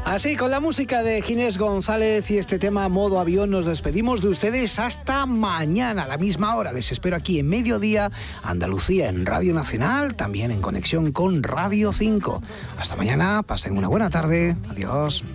Así, con la música de Ginés González y este tema Modo Avión, nos despedimos de ustedes hasta mañana a la misma hora. Les espero aquí en Mediodía, Andalucía, en Radio Nacional, también en conexión con Radio 5. Hasta mañana, pasen una buena tarde. Adiós.